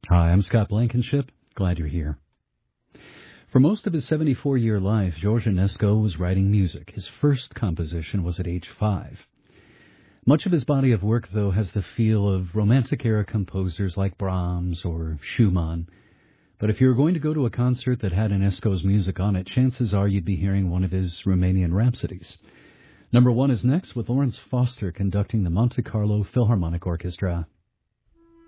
Hi, I'm Scott Blankenship. Glad you're here. For most of his 74-year life, George Enesco was writing music. His first composition was at age 5. Much of his body of work, though, has the feel of Romantic-era composers like Brahms or Schumann. But if you were going to go to a concert that had Enesco's music on it, chances are you'd be hearing one of his Romanian Rhapsodies. Number 1 is next, with Lawrence Foster conducting the Monte Carlo Philharmonic Orchestra.